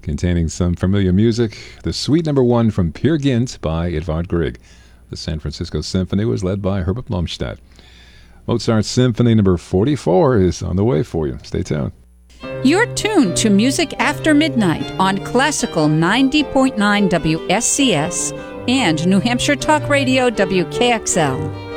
containing some familiar music. The Suite Number 1 from Peer Gynt by Edvard Grieg. The San Francisco Symphony was led by Herbert Blomstedt. Mozart's Symphony Number 44 is on the way for you. Stay tuned. You're tuned to Music After Midnight on Classical 90.9 WSCS and New Hampshire Talk Radio WKXL.